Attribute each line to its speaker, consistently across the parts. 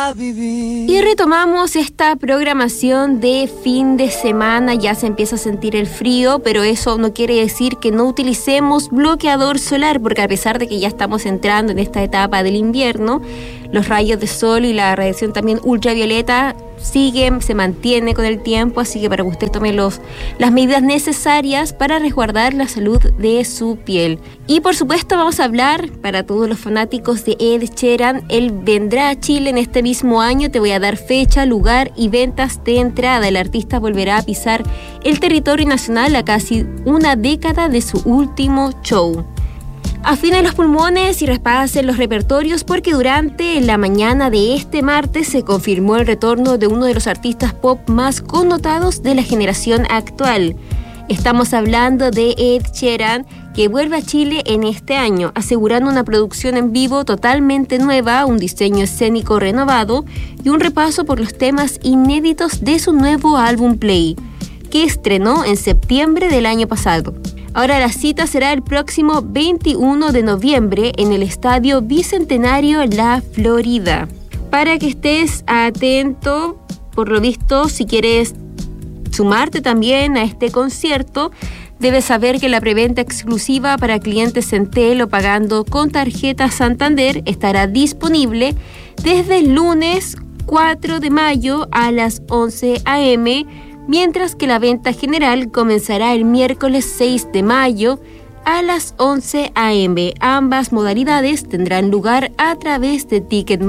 Speaker 1: para vivir.
Speaker 2: Y retomamos esta programación de fin de semana. Ya se empieza a sentir el frío, pero eso no quiere decir que no utilicemos bloqueador solar, porque a pesar de que ya estamos entrando en esta etapa del invierno, los rayos de sol y la radiación también ultravioleta se mantiene con el tiempo, así que para que usted tome las medidas necesarias para resguardar la salud de su piel. Y por supuesto vamos a hablar para todos los fanáticos de Ed Sheeran. Él vendrá a Chile en este mismo año. Te voy a dar fecha, lugar y ventas de entrada. El artista volverá a pisar el territorio nacional a casi una década de su último show. Afinen los pulmones y repasen los repertorios, porque durante la mañana de este martes se confirmó el retorno de uno de los artistas pop más connotados de la generación actual. Estamos hablando de Ed Sheeran, que vuelve a Chile en este año, asegurando una producción en vivo totalmente nueva, un diseño escénico renovado y un repaso por los temas inéditos de su nuevo álbum Play, que estrenó en septiembre del año pasado. Ahora la cita será el próximo 21 de noviembre en el Estadio Bicentenario La Florida. Para que estés atento, por lo visto, si quieres sumarte también a este concierto, debes saber que la preventa exclusiva para clientes Entel o pagando con tarjeta Santander estará disponible desde el lunes 4 de mayo a las 11 a.m., mientras que la venta general comenzará el miércoles 6 de mayo a las 11 a.m. Ambas modalidades tendrán lugar a través de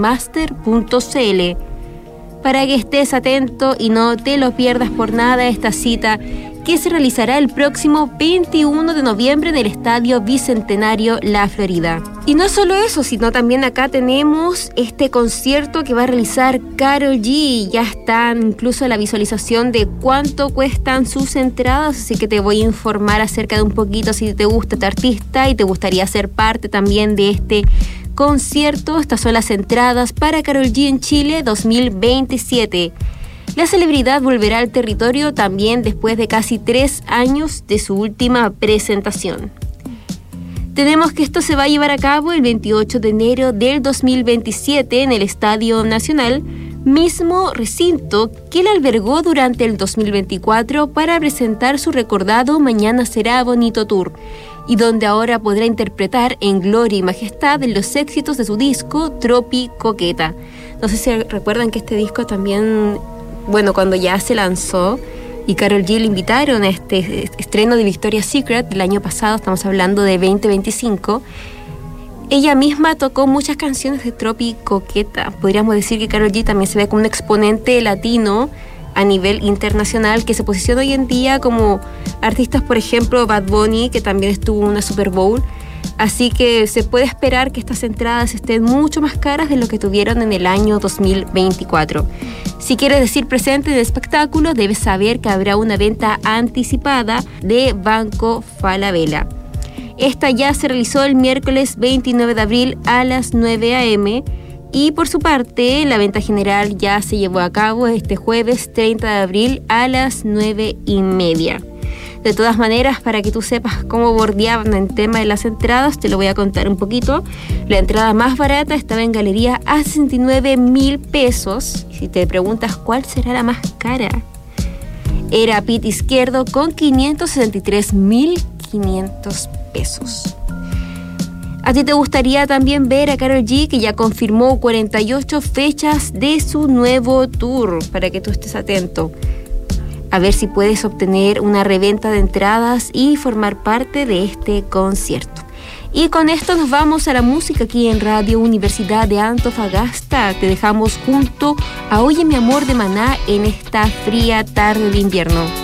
Speaker 2: ticketmaster.cl. Para que estés atento y no te lo pierdas por nada esta cita, que se realizará el próximo 21 de noviembre en el Estadio Bicentenario La Florida. Y no solo eso, sino también acá tenemos este concierto que va a realizar Karol G. Ya está incluso la visualización de cuánto cuestan sus entradas, así que te voy a informar acerca de un poquito si te gusta este artista y te gustaría ser parte también de este concierto. Estas son las entradas para Karol G en Chile 2027. La celebridad volverá al territorio también después de casi 3 años de su última presentación. Tenemos que esto se va a llevar a cabo el 28 de enero del 2027 en el Estadio Nacional, mismo recinto que él albergó durante el 2024 para presentar su recordado Mañana Será Bonito Tour, y donde ahora podrá interpretar en gloria y majestad los éxitos de su disco Tropi Coqueta. No sé si recuerdan que este disco también, cuando ya se lanzó y Karol G le invitaron a este estreno de Victoria's Secret del año pasado, estamos hablando de 2025, ella misma tocó muchas canciones de Tropi Coqueta. Podríamos decir que Karol G también se ve como un exponente latino a nivel internacional, que se posiciona hoy en día como artistas, por ejemplo, Bad Bunny, que también estuvo en una Super Bowl. Así que se puede esperar que estas entradas estén mucho más caras de lo que tuvieron en el año 2024. Si quieres decir presente en el espectáculo, debes saber que habrá una venta anticipada de Banco Falabella. Esta ya se realizó el miércoles 29 de abril a las 9 a.m. y por su parte la venta general ya se llevó a cabo este jueves 30 de abril a las 9:30. De todas maneras, para que tú sepas cómo bordeaban el tema de las entradas, te lo voy a contar un poquito. La entrada más barata estaba en galería a 69,000 pesos. Y si te preguntas cuál será la más cara, era Pit Izquierdo con 563,500 pesos. ¿A ti te gustaría también ver a Karol G, que ya confirmó 48 fechas de su nuevo tour? Para que tú estés atento. A ver si puedes obtener una reventa de entradas y formar parte de este concierto. Y con esto nos vamos a la música aquí en Radio Universidad de Antofagasta. Te dejamos junto a Oye Mi Amor de Maná en esta fría tarde de invierno.